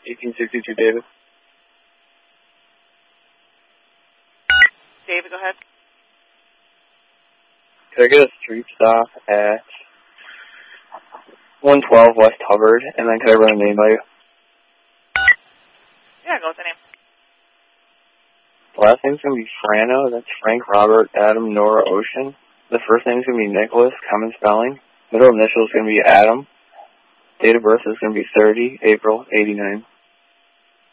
1862 David. David, go ahead. Could I get a street stop at 112 West Hubbard, and then could I run a name by you? Yeah, go with the name. The last name's going to be Frano. That's Frank, Robert, Adam, Nora, Ocean. The first name's going to be Nicholas, common spelling. Middle initial is going to be Adam. Date of birth is going to be 30 April 89.